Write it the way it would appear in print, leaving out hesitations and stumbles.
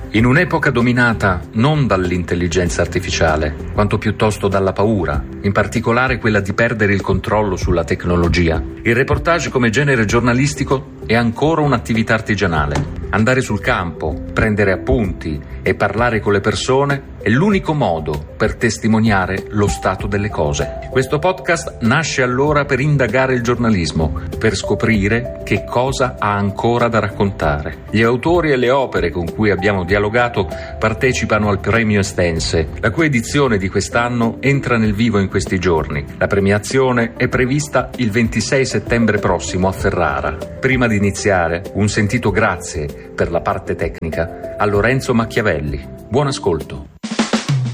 In un'epoca dominata non dall'intelligenza artificiale, quanto piuttosto dalla paura, in particolare quella di perdere il controllo sulla tecnologia, il reportage come genere giornalistico è ancora un'attività artigianale. Andare sul campo, prendere appunti e parlare con le persone è l'unico modo per testimoniare lo stato delle cose. Questo podcast nasce allora per indagare il giornalismo, per scoprire che cosa ha ancora da raccontare. Gli autori e le opere con cui abbiamo dialogato partecipano al Premio Estense, la cui edizione di quest'anno entra nel vivo in questi giorni. La premiazione è prevista il 26 settembre prossimo a Ferrara. Prima di iniziare, un sentito grazie per la parte tecnica a Lorenzo Macchiavelli. Buon ascolto.